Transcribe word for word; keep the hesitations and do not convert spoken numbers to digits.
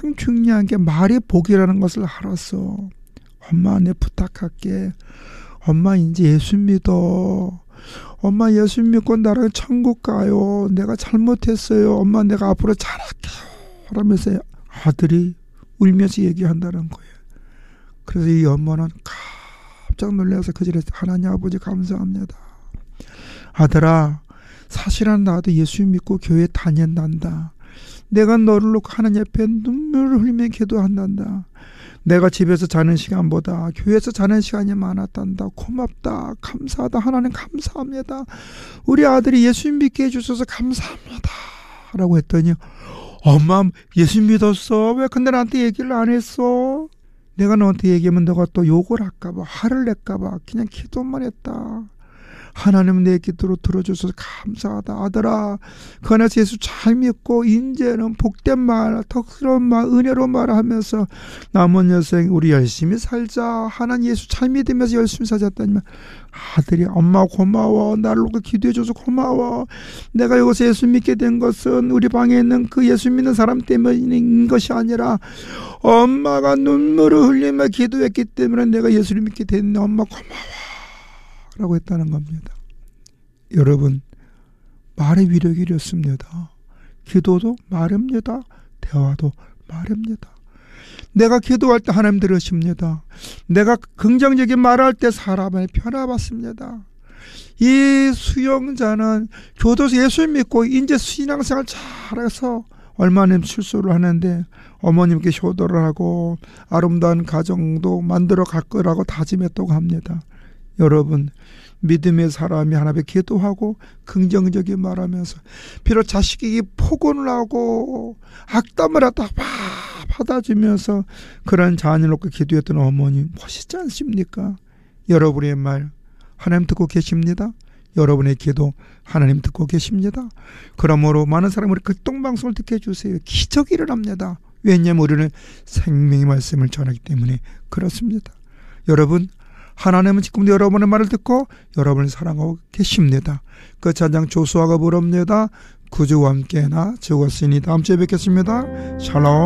가장 중요한 게 말이 복이라는 것을 알았어. 엄마, 내 부탁할게. 엄마 이제 예수 믿어. 엄마 예수 믿고 나랑 천국 가요. 내가 잘못했어요. 엄마 내가 앞으로 잘할게요. 그러면서 아들이 울면서 얘기한다는 거예요. 그래서 이 엄마는 깜짝 놀라서 그 자리에서 하나님 아버지 감사합니다. 아들아, 사실은 나도 예수 믿고 교회 다닌단다. 내가 너를 놓고 하나님 앞에 눈물을 흘리며 기도한단다. 내가 집에서 자는 시간보다 교회에서 자는 시간이 많았단다. 고맙다. 감사하다. 하나님 감사합니다. 우리 아들이 예수 믿게 해주셔서 감사합니다. 라고 했더니 엄마 예수 믿었어? 왜 근데 나한테 얘기를 안 했어? 내가 너한테 얘기하면 너가 또 욕을 할까봐, 화를 낼까봐 그냥 기도만 했다. 하나님 내 기도로 들어주셔서 감사하다. 아들아, 그 안에서 예수 잘 믿고 이제는 복된 말, 덕스러운 말, 은혜로운 말 하면서 남은 여생 우리 열심히 살자. 하나님 예수 잘 믿으면서 열심히 살자다니면 아들이 엄마 고마워. 나를 놓고 기도해줘서 고마워. 내가 여기서 예수 믿게 된 것은 우리 방에 있는 그 예수 믿는 사람 때문인 것이 아니라 엄마가 눈물을 흘리며 기도했기 때문에 내가 예수를 믿게 됐네. 엄마 고마워. 라고 했다는 겁니다. 여러분, 말의 위력이 이렇습니다. 기도도 말입니다. 대화도 말입니다. 내가 기도할 때 하나님 들으십니다. 내가 긍정적인 말할 때 사람을 변화받습니다. 이 수용자는 교도소 예수 믿고 이제 신앙생활 잘해서 얼마나 실수를 하는데 어머님께 효도를 하고 아름다운 가정도 만들어 갈 거라고 다짐했다고 합니다. 여러분, 믿음의 사람이 하나님께 기도하고 긍정적인 말하면서 비록 자식이 폭언을 하고 악담을 하다 받아주면서 그런 자녀를 놓고 기도했던 어머니 멋있지 않습니까? 여러분의 말 하나님 듣고 계십니다. 여러분의 기도 하나님 듣고 계십니다. 그러므로 많은 사람이 우리 극동방송을 듣게 해주세요. 기적이 일어납니다. 왜냐하면 우리는 생명의 말씀을 전하기 때문에 그렇습니다. 여러분, 하나님은 지금도 여러분의 말을 듣고 여러분을 사랑하고 계십니다. 그 찬양 조수아가 부릅니다. 구주와 함께나 죽었으니 다음 주에 뵙겠습니다. 샬롬.